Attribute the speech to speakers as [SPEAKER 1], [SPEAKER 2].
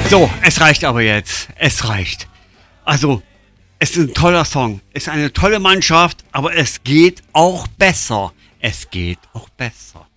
[SPEAKER 1] So, es reicht aber jetzt. Es reicht. Also, es ist ein toller Song. Es ist eine tolle Mannschaft, aber es geht auch besser. Es geht auch besser.